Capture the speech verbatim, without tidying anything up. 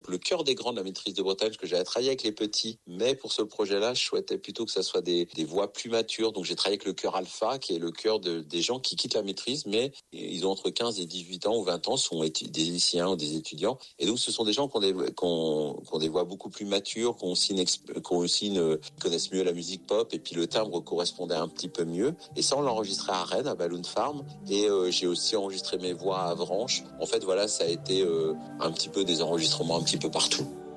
le chœur des grands de la maîtrise de Bretagne, parce que j'avais travaillé avec les petits, mais pour ce projet-là, je souhaitais plutôt que ça soit des, des voix plus matures. Donc j'ai travaillé avec le chœur alpha, qui est le chœur de, des gens qui quittent la maîtrise, mais ils ont entre quinze et dix-huit ans ou vingt ans, sont étu- des lycéens ou des étudiants. Et donc ce sont des gens qui ont des, qui ont, qui ont des voix beaucoup plus matures, qui ont aussi, une, qui ont aussi une, qui connaissent mieux la musique pop, et puis le timbre correspondait un petit peu mieux. Et ça, on l'a enregistré à Rennes, à Balloon Farm, et euh, j'ai aussi enregistré mes voix à Avranches. En fait, voilà, ça a été euh, un petit peu des enregistrements un petit peu partout.